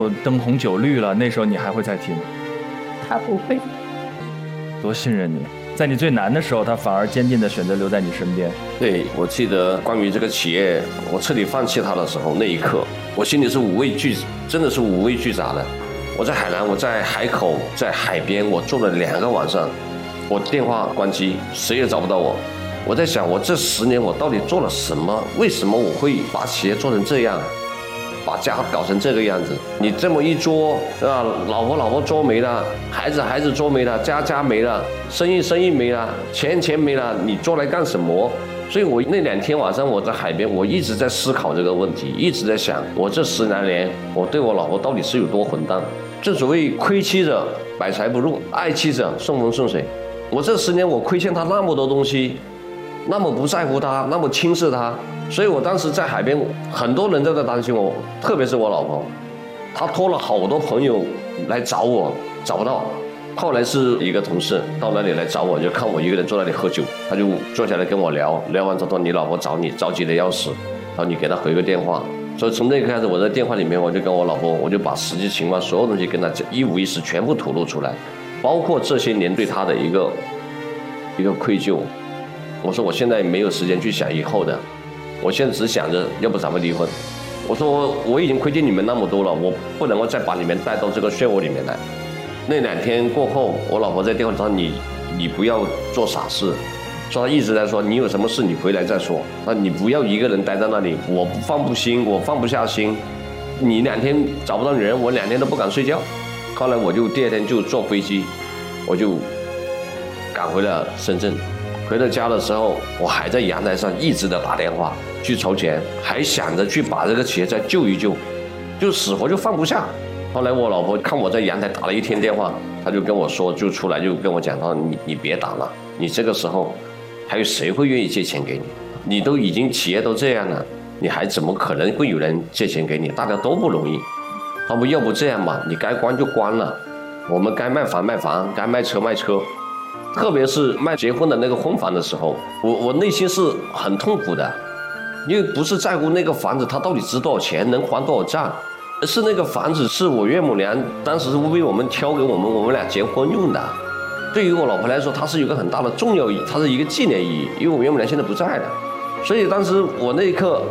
灯红酒绿了，那时候你还会再提吗？ 他不会。 多信任你，在你最难的时候，他反而坚定地选择留在你身边。 对，我记得关于这个企业，我彻底放弃他的时候，那一刻，我心里是真的是五味俱杂的。我在海南，我在海口，在海边，我坐了2个晚上，我电话关机，谁也找不到我。我在想，我这10年我到底做了什么？为什么我会把企业做成这样？把家搞成这个样子，你这么一捉啊，老婆捉没了，孩子捉没了，家没了，生意没了，钱没了，你捉来干什么？所以我那2天晚上我在海边，我一直在思考这个问题，一直在想，我这10来年，我对我老婆到底是有多混蛋？正所谓亏妻者百财不入，爱妻者顺风顺水。我这10年我亏欠她那么多东西，那么不在乎她，那么轻视她。所以我当时在海边，很多人都在担心我，特别是我老婆，她托了好多朋友来找我，找不到。后来是一个同事到那里来找我，就看我一个人坐那里喝酒，他就坐下来跟我聊，聊完之后你老婆找你，着急的要死，然后你给她回个电话。所以从那个开始，我在电话里面我就跟我老婆，我就把实际情况所有东西跟她一五一十全部吐露出来，包括这些年对她的一个愧疚。我说我现在没有时间去想以后的。我现在只想着，要不咱们离婚。我说我已经亏欠你们那么多了，我不能够再把你们带到这个漩涡里面来。那2天过后，我老婆在电话上说你不要做傻事，说她一直在说你有什么事你回来再说，那你不要一个人待在那里，我放不下心。你2天找不到女人，我2天都不敢睡觉。后来我就第2天就坐飞机，我就赶回了深圳。回到家的时候，我还在阳台上一直的打电话去筹钱，还想着去把这个企业再救一救，就死活就放不下。后来我老婆看我在阳台打了1天电话，她就跟我说，就出来就跟我讲到你别打了，你这个时候还有谁会愿意借钱给你？你都已经企业都这样了，你还怎么可能会有人借钱给你？大家都不容易。要不这样吧，你该关就关了，我们该卖房卖房，该卖车卖车。特别是卖结婚的那个婚房的时候，我内心是很痛苦的，因为不是在乎那个房子它到底值多少钱，能还多少账，而是那个房子是我岳母娘当时为我们挑给我们俩结婚用的。对于我老婆来说，它是有个很大的重要意义，它是一个纪念意义，因为我岳母娘现在不在了，所以当时我那一刻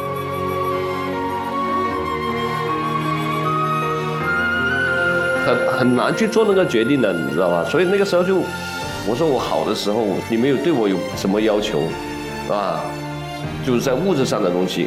很难去做那个决定的，你知道吧？所以那个时候就。我说我好的时候，你没有对我有什么要求，啊，就是在物质上的东西，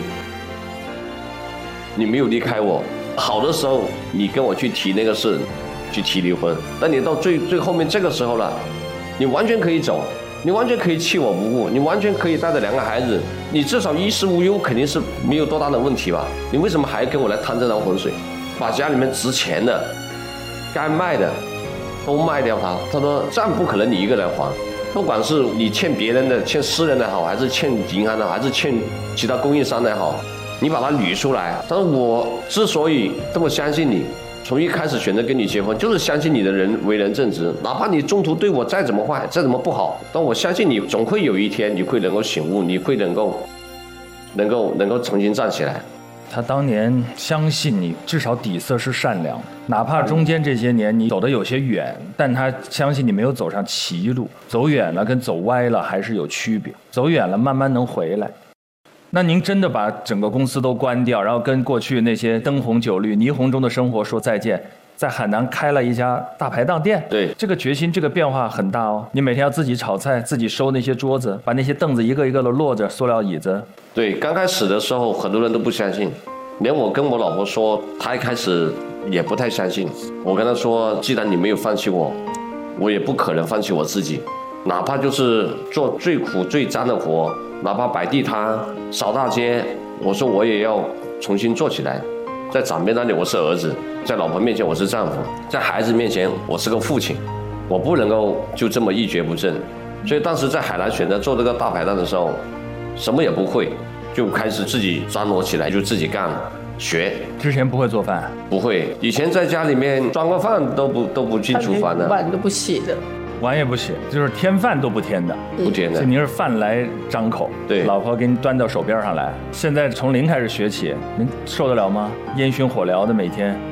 你没有离开我。好的时候，你跟我去提那个事，去提离婚。但你到最后面这个时候了，你完全可以走，你完全可以弃我不顾，你完全可以带着2个孩子，你至少衣食无忧，肯定是没有多大的问题吧？你为什么还跟我来趟这趟浑水？把家里面值钱的、该卖的。都卖掉它，他说账不可能你一个人还，不管是你欠别人的、欠私人的好，还是欠银行的，还是欠其他供应商的好，你把它捋出来。但是我之所以这么相信你，从一开始选择跟你结婚，就是相信你的人为人正直，哪怕你中途对我再怎么坏、再怎么不好，但我相信你总会有一天你会能够醒悟，你会能够重新站起来。 他当年相信你，至少底色是善良，哪怕中间这些年你走得有些远，但他相信你没有走上歧路，走远了跟走歪了还是有区别，走远了慢慢能回来。那您真的把整个公司都关掉，然后跟过去那些灯红酒绿、霓虹中的生活说再见，在海南开了一家大排档店。 对， 这个决心，这个变化很大哦。你每天要自己炒菜，自己收那些桌子，把那些凳子一个一个的摞着，塑料椅子。 对，刚开始的时候很多人都不相信，连我跟我老婆说，她一开始也不太相信。我跟她说，既然你没有放弃我，我也不可能放弃我自己，哪怕就是做最苦最脏的活，哪怕摆地摊、扫大街，我说我也要重新做起来。在长辈那里我是儿子，在老婆面前我是丈夫，在孩子面前我是个父亲，我不能够就这么一蹶不振。所以当时在海南选择做这个大排档的时候，什么也不会，就开始自己张罗起来，就自己干学。 之前不会做饭？ 不会，以前在家里面装个饭都不进厨房的， 碗都不洗的， 碗也不洗，就是添饭都不添的， 不添的。 所以您是饭来张口， 对， 老婆给你端到手边上来。现在从零开始学起，您受得了吗？烟熏火燎的每天。